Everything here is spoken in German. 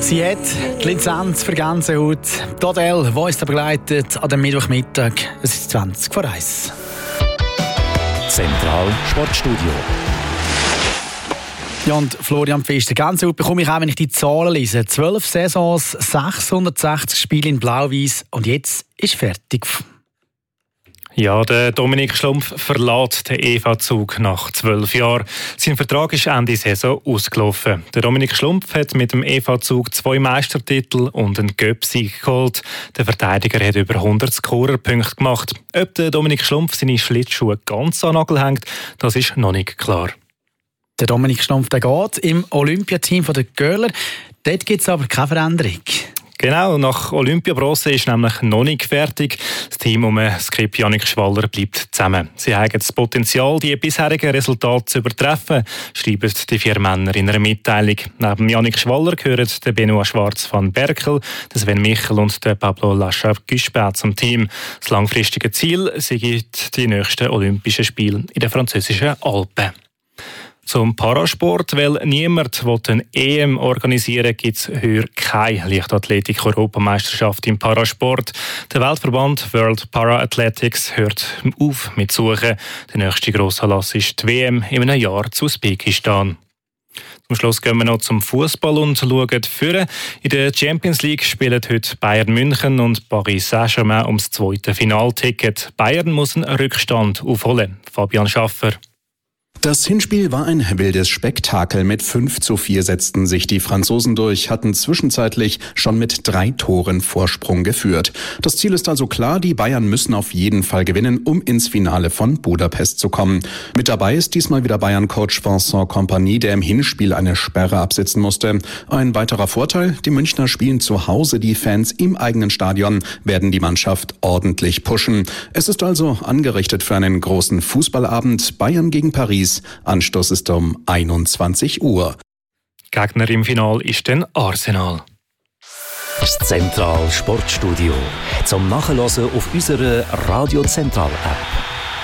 Sie hat die Lizenz für Gänsehaut. Die Adele, die uns da begleitet an dem Mittwochmittag. Es ist 20 vor 1. Zentral Sportstudio. Ja, und Florian Pfister, Gänsehaut bekomme ich auch, wenn ich die Zahlen lese. 12 Saisons, 660 Spiele in Blau-Weiß und jetzt ist fertig. Ja, der Dominik Schlumpf verlässt den EV-Zug nach 12 Jahren. Sein Vertrag ist Ende Saison ausgelaufen. Der Dominik Schlumpf hat mit dem EV-Zug 2 Meistertitel und einen Göpsieg geholt. Der Verteidiger hat über 100 Scorerpunkte gemacht. Ob der Dominik Schlumpf seine Schlittschuhe ganz an den Nagel hängt, das ist noch nicht klar. Der Dominik Schlumpf, der geht im Olympiateam der Göhler. Dort gibt es aber keine Veränderung. Genau, nach Olympiabronze ist nämlich noch nicht fertig. Das Team um Skip Jannik Schwaller bleibt zusammen. Sie haben das Potenzial, die bisherigen Resultate zu übertreffen, schreiben die 4 Männer in einer Mitteilung. Neben Jannik Schwaller gehören der Benoit Schwarz van Berkel, der Sven Michel und der Pablo Lachap-Guispert zum Team. Das langfristige Ziel sind die nächsten Olympischen Spiele in den französischen Alpen. Zum Parasport, weil niemand eine EM organisieren will, gibt es heuer keine Leichtathletik-Europameisterschaft im Parasport. Der Weltverband World Para-Athletics hört auf mit Suchen. Der nächste Grossanlass ist die WM in einem Jahr zu Usbekistan. Zum Schluss gehen wir noch zum Fußball und schauen führen. In der Champions League spielen heute Bayern München und Paris Saint-Germain ums zweite Finalticket. Bayern muss einen Rückstand aufholen. Fabian Schaffer. Das Hinspiel war ein wildes Spektakel. Mit 5:4 setzten sich die Franzosen durch, hatten zwischenzeitlich schon mit 3 Toren Vorsprung geführt. Das Ziel ist also klar, die Bayern müssen auf jeden Fall gewinnen, um ins Finale von Budapest zu kommen. Mit dabei ist diesmal wieder Bayern-Coach Vincent Kompany, der im Hinspiel eine Sperre absitzen musste. Ein weiterer Vorteil, die Münchner spielen zu Hause, die Fans im eigenen Stadion werden die Mannschaft ordentlich pushen. Es ist also angerichtet für einen großen Fußballabend. Bayern gegen Paris. Anstoß ist um 21 Uhr. Gegner im Finale ist dann Arsenal. Das Zentral Sportstudio. Zum Nachhören auf unserer Radio Zentral App.